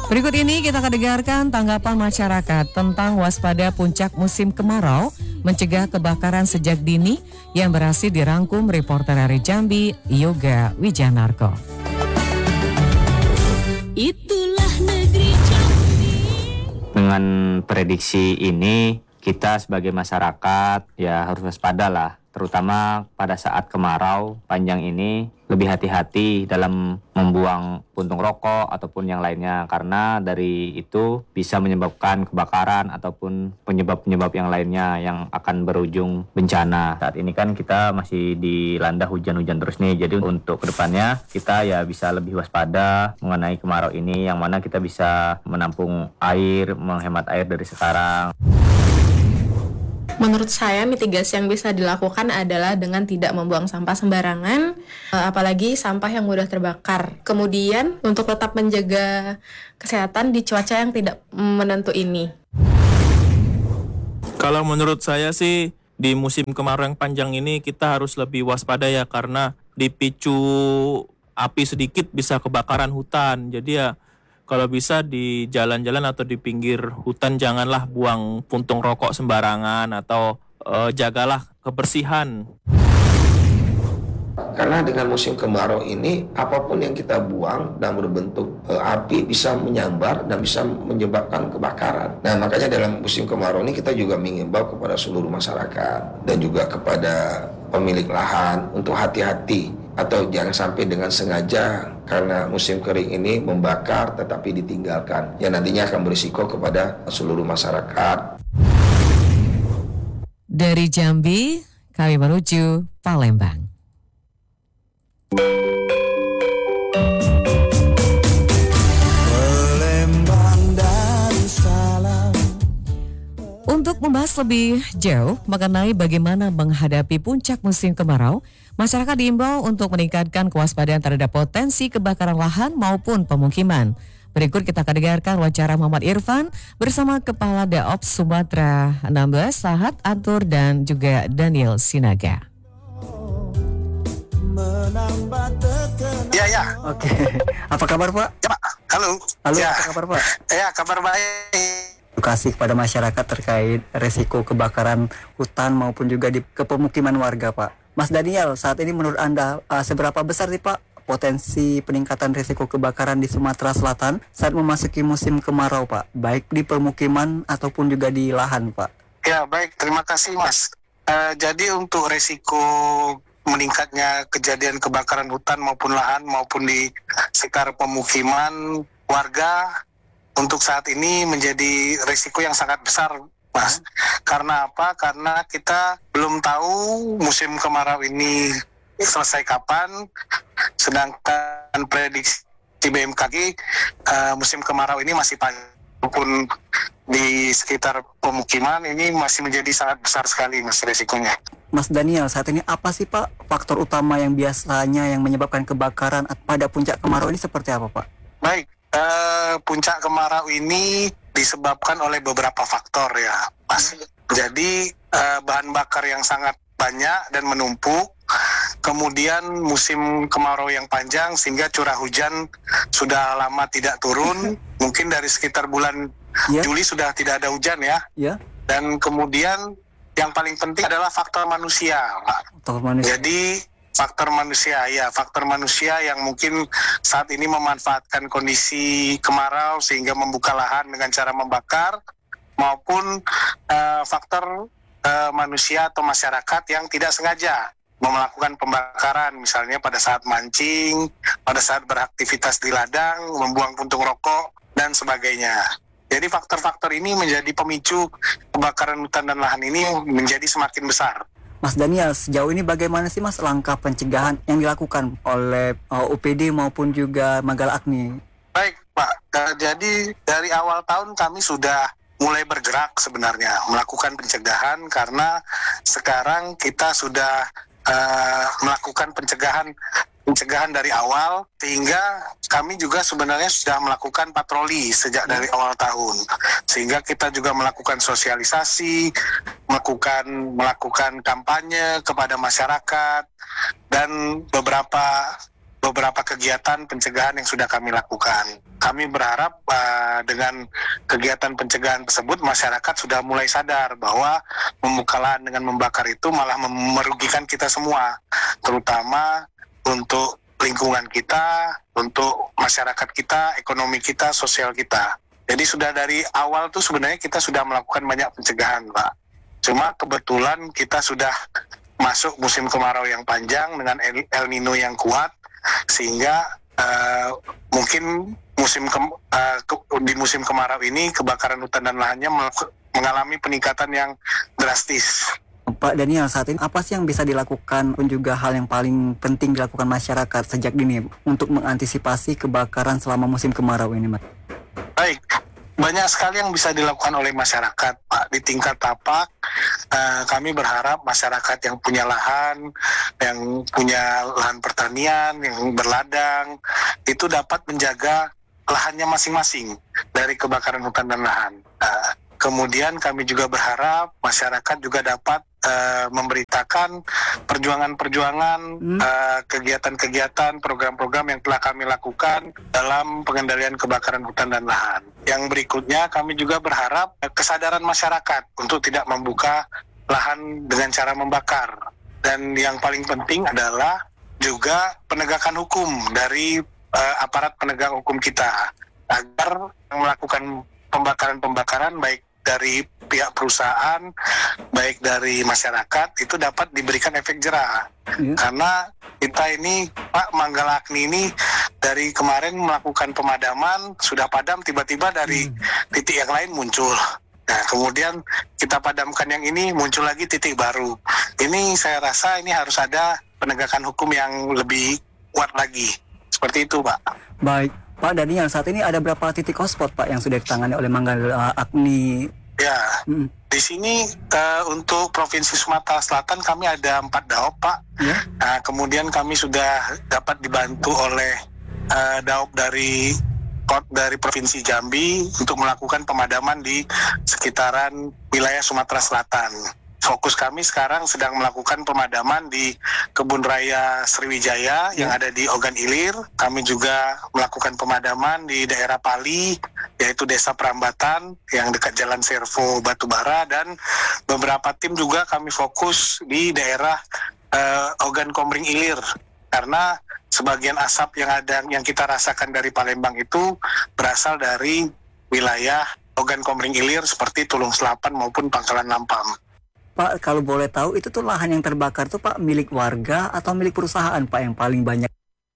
Berikut ini kita akan dengarkan tanggapan masyarakat tentang waspada puncak musim kemarau, mencegah kebakaran sejak dini yang berhasil dirangkum reporter dari Jambi, Yoga Wijanarko. Itulah negeri Jambi. Dengan prediksi ini, kita sebagai masyarakat ya harus waspada lah. Terutama pada saat kemarau panjang ini, lebih hati-hati dalam membuang puntung rokok ataupun yang lainnya. Karena dari itu bisa menyebabkan kebakaran ataupun penyebab-penyebab yang lainnya yang akan berujung bencana. Saat ini kan kita masih dilanda hujan-hujan terus nih. Jadi untuk kedepannya kita ya bisa lebih waspada mengenai kemarau ini, yang mana kita bisa menampung air, menghemat air dari sekarang. Menurut saya mitigasi yang bisa dilakukan adalah dengan tidak membuang sampah sembarangan, apalagi sampah yang mudah terbakar. Kemudian untuk tetap menjaga kesehatan di cuaca yang tidak menentu ini. Kalau menurut saya sih di musim kemarau yang panjang ini kita harus lebih waspada ya, karena dipicu api sedikit bisa kebakaran hutan. Jadi ya kalau bisa di jalan-jalan atau di pinggir hutan janganlah buang puntung rokok sembarangan atau jagalah kebersihan. Karena dengan musim kemarau ini apapun yang kita buang dan berbentuk api bisa menyambar dan bisa menyebabkan kebakaran. Nah, makanya dalam musim kemarau ini kita juga mengimbau kepada seluruh masyarakat dan juga kepada pemilik lahan untuk hati-hati atau jangan sampai dengan sengaja karena musim kering ini membakar tetapi ditinggalkan, yang nantinya akan berisiko kepada seluruh masyarakat. Dari Jambi, kami menuju Palembang. Untuk membahas lebih jauh mengenai bagaimana menghadapi puncak musim kemarau, masyarakat diimbau untuk meningkatkan kewaspadaan terhadap potensi kebakaran lahan maupun pemukiman. Berikut kita akan dengarkan wawancara Muhammad Irfan bersama Kepala Daops Sumatera 16, Sahat Antur dan juga Daniel Sinaga. Ya. Oke. Apa kabar, Pak? Ya, Pak. Halo. Ya. Apa kabar, Pak? Ya, kabar baik. Edukasi kepada masyarakat terkait resiko kebakaran hutan maupun juga di pemukiman warga, Pak. Mas Daniel, saat ini menurut Anda seberapa besar sih, Pak, potensi peningkatan risiko kebakaran di Sumatera Selatan saat memasuki musim kemarau, Pak? Baik di permukiman ataupun juga di lahan, Pak. Ya, baik. Terima kasih, Mas. Jadi untuk resiko meningkatnya kejadian kebakaran hutan maupun lahan maupun di sekitar pemukiman warga untuk saat ini menjadi risiko yang sangat besar, Mas. Karena apa? Karena kita belum tahu musim kemarau ini selesai kapan, sedangkan prediksi BMKG musim kemarau ini masih panjang, maupun di sekitar pemukiman ini masih menjadi sangat besar sekali, Mas, risikonya. Mas Daniel, saat ini apa sih, Pak, faktor utama yang biasanya yang menyebabkan kebakaran pada puncak kemarau ini seperti apa, Pak? Baik. Puncak kemarau ini disebabkan oleh beberapa faktor ya, Mas. Jadi bahan bakar yang sangat banyak dan menumpuk, kemudian musim kemarau yang panjang sehingga curah hujan sudah lama tidak turun, mungkin dari sekitar bulan Juli sudah tidak ada hujan ya. Dan kemudian yang paling penting adalah faktor manusia, Pak. Jadi faktor manusia yang mungkin saat ini memanfaatkan kondisi kemarau sehingga membuka lahan dengan cara membakar, maupun faktor manusia atau masyarakat yang tidak sengaja melakukan pembakaran, misalnya pada saat mancing, pada saat beraktivitas di ladang, membuang puntung rokok, dan sebagainya. Jadi faktor-faktor ini menjadi pemicu kebakaran hutan dan lahan ini menjadi semakin besar. Mas Daniel, sejauh ini bagaimana sih, Mas, langkah pencegahan yang dilakukan oleh UPD maupun juga Magala Agni? Baik, Pak. Jadi dari awal tahun kami sudah mulai bergerak sebenarnya melakukan pencegahan, karena sekarang kita sudah melakukan pencegahan dari awal, sehingga kami juga sebenarnya sudah melakukan patroli sejak dari awal tahun, sehingga kita juga melakukan sosialisasi, melakukan kampanye kepada masyarakat, dan beberapa kegiatan pencegahan yang sudah kami lakukan. kami berharap dengan kegiatan pencegahan tersebut masyarakat sudah mulai sadar bahwa membuka lahan dengan membakar itu malah merugikan kita semua, terutama untuk lingkungan kita, untuk masyarakat kita, ekonomi kita, sosial kita. Jadi sudah dari awal tuh sebenarnya kita sudah melakukan banyak pencegahan, Pak. Cuma kebetulan kita sudah masuk musim kemarau yang panjang dengan El Nino yang kuat, sehingga mungkin di musim kemarau ini kebakaran hutan dan lahannya mengalami peningkatan yang drastis. Pak Daniel, saat ini apa sih yang bisa dilakukan pun juga hal yang paling penting dilakukan masyarakat sejak dini untuk mengantisipasi kebakaran selama musim kemarau ini, Mas? Baik, banyak sekali yang bisa dilakukan oleh masyarakat, Pak. Di tingkat tapak, kami berharap masyarakat yang punya lahan pertanian, yang berladang, itu dapat menjaga lahannya masing-masing dari kebakaran hutan dan lahan. Kemudian kami juga berharap masyarakat juga dapat memberitakan perjuangan-perjuangan, kegiatan-kegiatan, program-program yang telah kami lakukan dalam pengendalian kebakaran hutan dan lahan. Yang berikutnya kami juga berharap kesadaran masyarakat untuk tidak membuka lahan dengan cara membakar. Dan yang paling penting adalah juga penegakan hukum dari aparat penegak hukum kita agar melakukan pembakaran-pembakaran baik dari pihak perusahaan, baik dari masyarakat, itu dapat diberikan efek jera. Karena kita ini, Pak Manggalakni ini dari kemarin melakukan pemadaman, sudah padam, tiba-tiba dari titik yang lain muncul. Nah, kemudian kita padamkan yang ini, muncul lagi titik baru. Ini saya rasa ini harus ada penegakan hukum yang lebih kuat lagi. Seperti itu, Pak. Baik, Pak Daniel, saat ini ada berapa titik hotspot, Pak, yang sudah ditangani oleh Manggalakni? Ya, di sini untuk Provinsi Sumatera Selatan kami ada 4 daop, Pak. Kemudian kami sudah dapat dibantu oleh daop dari Provinsi Jambi untuk melakukan pemadaman di sekitaran wilayah Sumatera Selatan. Fokus kami sekarang sedang melakukan pemadaman di Kebun Raya Sriwijaya yang ada di Ogan Ilir. Kami juga melakukan pemadaman di daerah Pali, yaitu Desa Prambatan yang dekat Jalan Servo Batubara, dan beberapa tim juga kami fokus di daerah Ogan Komering Ilir, karena sebagian asap yang kita rasakan dari Palembang itu berasal dari wilayah Ogan Komering Ilir seperti Tulung Selapan maupun Pangkalan Lampam. Pak, kalau boleh tahu itu tuh lahan yang terbakar tuh, Pak, milik warga atau milik perusahaan, Pak, yang paling banyak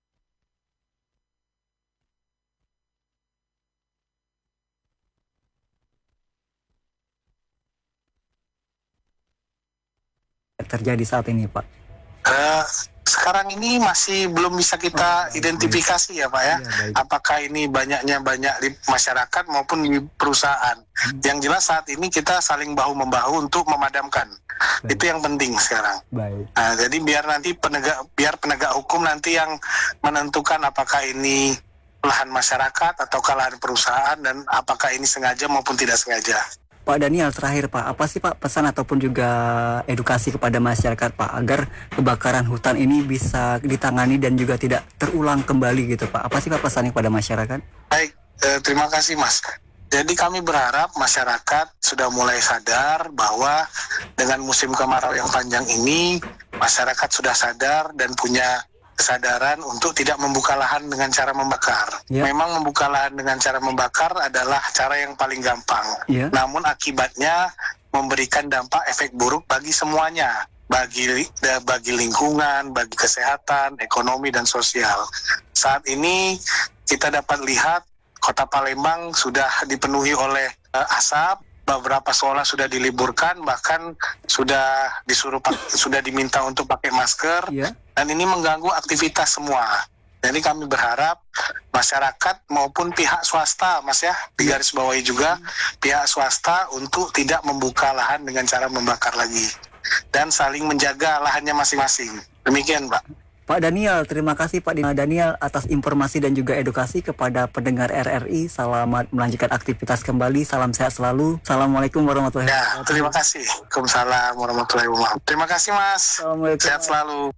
terjadi saat ini, Pak? Sekarang ini masih belum bisa kita identifikasi ya, Pak ya. Apakah ini banyak di masyarakat maupun di perusahaan. Yang jelas saat ini kita saling bahu-membahu untuk memadamkan. Itu yang penting sekarang. Nah, jadi biar penegak hukum nanti yang menentukan apakah ini lahan masyarakat atau lahan perusahaan dan apakah ini sengaja maupun tidak sengaja. Pak Daniel, terakhir Pak, apa sih Pak pesan ataupun juga edukasi kepada masyarakat Pak agar kebakaran hutan ini bisa ditangani dan juga tidak terulang kembali gitu Pak? Apa sih Pak pesannya kepada masyarakat? Baik, terima kasih Mas. Jadi kami berharap masyarakat sudah mulai sadar bahwa dengan musim kemarau yang panjang ini, masyarakat sudah sadar dan punya kesadaran untuk tidak membuka lahan dengan cara membakar. Memang membuka lahan dengan cara membakar adalah cara yang paling gampang. Namun akibatnya memberikan dampak efek buruk bagi semuanya, bagi lingkungan, bagi kesehatan, ekonomi dan sosial. Saat ini kita dapat lihat Kota Palembang sudah dipenuhi oleh asap. Beberapa sekolah sudah diliburkan, bahkan sudah diminta untuk pakai masker, dan ini mengganggu aktivitas semua. Jadi kami berharap masyarakat maupun pihak swasta, Mas ya, digarisbawahi juga pihak swasta untuk tidak membuka lahan dengan cara membakar lagi, dan saling menjaga lahannya masing-masing. Demikian, Pak. Pak Daniel, terima kasih Pak Daniel atas informasi dan juga edukasi kepada pendengar RRI. Selamat melanjutkan aktivitas kembali. Salam sehat selalu. Assalamualaikum warahmatullahi wabarakatuh. Terima kasih. Waalaikumsalam warahmatullahi wabarakatuh. Terima kasih Mas. Sehat selalu.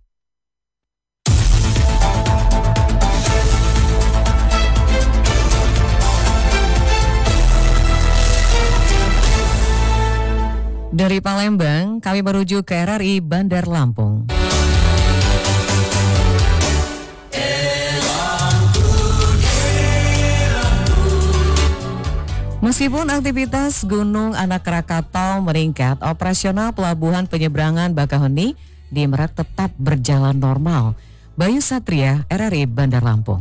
Dari Palembang, kami menuju ke RRI Bandar Lampung. Meskipun aktivitas Gunung Anak Krakatau meningkat, operasional pelabuhan penyeberangan Bakahuni di Merak tetap berjalan normal. Bayu Satria, RRI Bandar Lampung.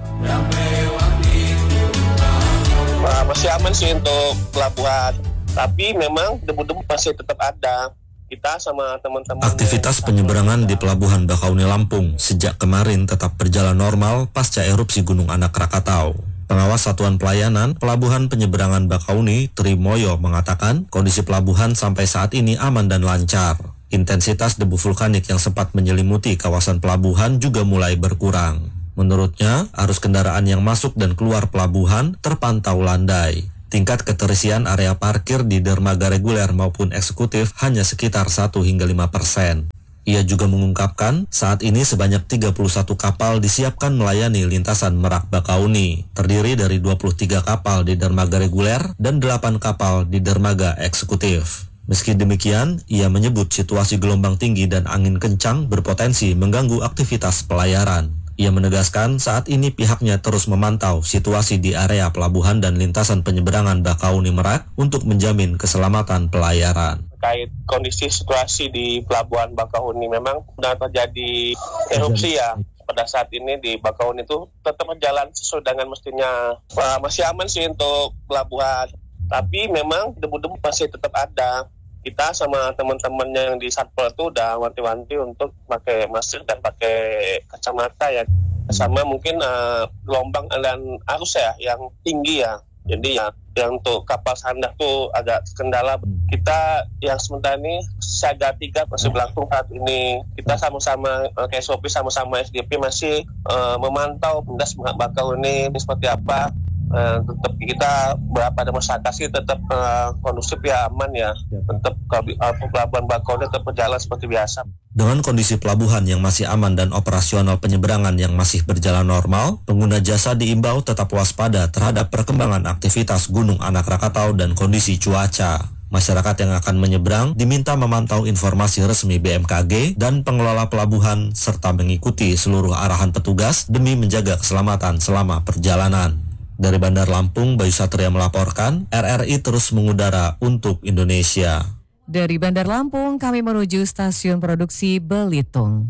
Masih aman sih untuk pelabuhan, tapi memang debu-debu masih tetap ada. Kita sama teman-teman. Aktivitas penyeberangan di Pelabuhan Bakahuni Lampung sejak kemarin tetap berjalan normal pasca erupsi Gunung Anak Krakatau. Pengawas Satuan Pelayanan Pelabuhan Penyeberangan Bakahuni, Trimoyo, mengatakan kondisi pelabuhan sampai saat ini aman dan lancar. Intensitas debu vulkanik yang sempat menyelimuti kawasan pelabuhan juga mulai berkurang. Menurutnya, arus kendaraan yang masuk dan keluar pelabuhan terpantau landai. Tingkat keterisian area parkir di dermaga reguler maupun eksekutif hanya sekitar 1 hingga 5%. Ia juga mengungkapkan saat ini sebanyak 31 kapal disiapkan melayani lintasan Merak Bakahuni, terdiri dari 23 kapal di dermaga reguler dan 8 kapal di dermaga eksekutif. Meski demikian, ia menyebut situasi gelombang tinggi dan angin kencang berpotensi mengganggu aktivitas pelayaran. Ia menegaskan saat ini pihaknya terus memantau situasi di area pelabuhan dan lintasan penyeberangan Bakahuni Merak untuk menjamin keselamatan pelayaran. Terkait kondisi situasi di Pelabuhan Bakahuni, memang sudah terjadi erupsi ya. Pada saat ini di Bakahuni itu tetap berjalan sesuai dengan mestinya. Masih aman sih untuk pelabuhan, tapi memang debu-debu masih tetap ada. Kita sama teman-teman yang di Satpol itu udah wanti-wanti untuk pakai masker dan pakai kacamata ya. Sama mungkin gelombang aliran arus ya yang tinggi ya. Jadi ya yang untuk kapal sandar tuh agak kendala. Kita yang sementara ini siaga 3 masih berlangsung saat ini. Kita sama-sama KSOP sama-sama SDP masih memantau pendas Bakahuni ini seperti apa. Tetap kita pada masyarakat sih tetap kondusif ya, aman ya. Tetap pelabuhan Bakahuni tetap berjalan seperti biasa. Dengan kondisi pelabuhan yang masih aman dan operasional penyeberangan yang masih berjalan normal, pengguna jasa diimbau tetap waspada terhadap perkembangan aktivitas Gunung Anak Krakatau dan kondisi cuaca. Masyarakat yang akan menyeberang diminta memantau informasi resmi BMKG dan pengelola pelabuhan serta mengikuti seluruh arahan petugas demi menjaga keselamatan selama perjalanan. Dari Bandar Lampung, Bayu Satria melaporkan, RRI terus mengudara untuk Indonesia. Dari Bandar Lampung, kami menuju stasiun produksi Belitung.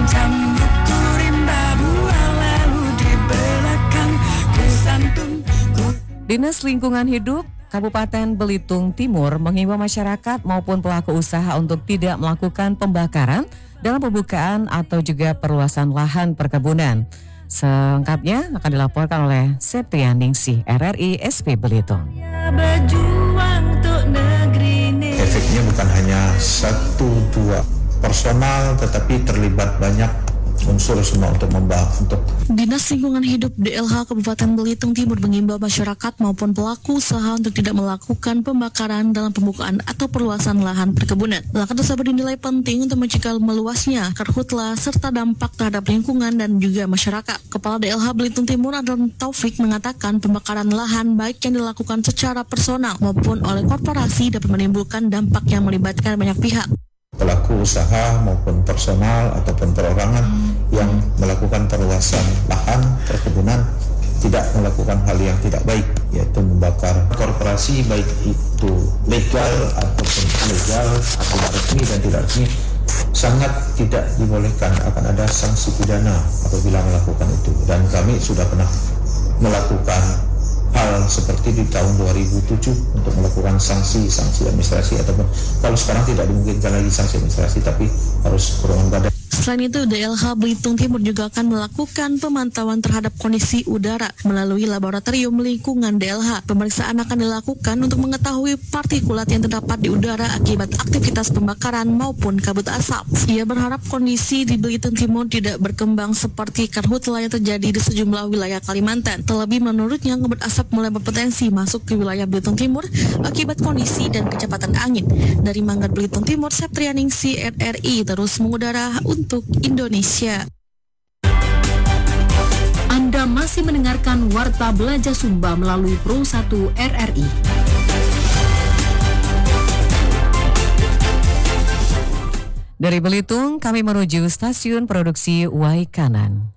Dinas Lingkungan Hidup Kabupaten Belitung Timur menghimbau masyarakat maupun pelaku usaha untuk tidak melakukan pembakaran dalam pembukaan atau juga perluasan lahan perkebunan. Selengkapnya akan dilaporkan oleh Septianingsih, RRI SP Belitung. Efeknya bukan hanya 1-2 personal, tetapi terlibat banyak unsur semua untuk membahas. Dinas Lingkungan Hidup DLH Kabupaten Belitung Timur mengimbau masyarakat maupun pelaku usaha untuk tidak melakukan pembakaran dalam pembukaan atau perluasan lahan perkebunan. Langkah tersebut dinilai penting untuk mencegah meluasnya karhutla serta dampak terhadap lingkungan dan juga masyarakat. Kepala DLH Belitung Timur Adam Taufik mengatakan pembakaran lahan baik yang dilakukan secara personal maupun oleh korporasi dapat menimbulkan dampak yang melibatkan banyak pihak. Pelaku usaha maupun personal ataupun perorangan yang melakukan perluasan lahan perkebunan tidak melakukan hal yang tidak baik, yaitu membakar korporasi, baik itu legal ataupun ilegal, atau resmi dan tidak resmi, sangat tidak dibolehkan. Akan ada sanksi pidana apabila melakukan itu, dan kami sudah pernah melakukan hal seperti di tahun 2007 untuk melakukan sanksi administrasi, ataupun kalau sekarang tidak dimungkinkan lagi sanksi administrasi tapi harus kurungan badan. Selain itu, DLH Belitung Timur juga akan melakukan pemantauan terhadap kondisi udara melalui laboratorium lingkungan DLH. Pemeriksaan akan dilakukan untuk mengetahui partikulat yang terdapat di udara akibat aktivitas pembakaran maupun kabut asap. Ia berharap kondisi di Belitung Timur tidak berkembang seperti karhutla yang terjadi di sejumlah wilayah Kalimantan. Terlebih menurutnya, kabut asap mulai berpotensi masuk ke wilayah Belitung Timur akibat kondisi dan kecepatan angin. Dari Manggar Belitung Timur, Septrianingsih, RRI terus mengudara untuk Indonesia. Anda masih mendengarkan Warta Belajar Sumba melalui Pro 1 RRI. Dari Belitung, kami menuju stasiun produksi Waikanan.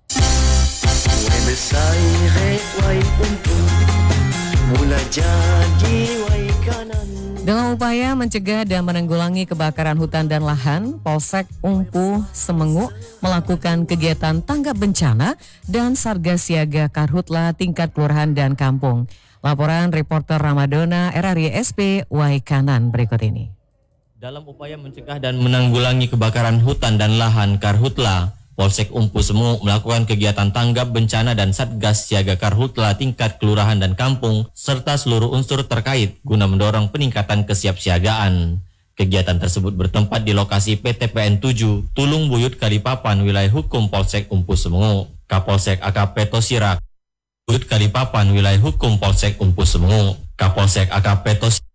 Dalam upaya mencegah dan menanggulangi kebakaran hutan dan lahan, Polsek Umpu Semengu melakukan kegiatan tanggap bencana dan Satgas Siaga Karhutla tingkat kelurahan dan kampung. Laporan reporter Ramadona RRI SP Waikanan berikut ini. Dalam upaya mencegah dan menanggulangi kebakaran hutan dan lahan Karhutla, Polsek Umpu Semengu melakukan kegiatan tanggap bencana dan Satgas Siaga Karhutla tingkat kelurahan dan kampung serta seluruh unsur terkait guna mendorong peningkatan kesiapsiagaan. Kegiatan tersebut bertempat di lokasi PTPN 7 Tulung Buyut Kalipapan wilayah hukum Polsek Umpu Semengu. Kapolsek AKP Tosirak Buyut Kalipapan wilayah hukum Polsek Umpu Semengu. Kapolsek AKP Tosirak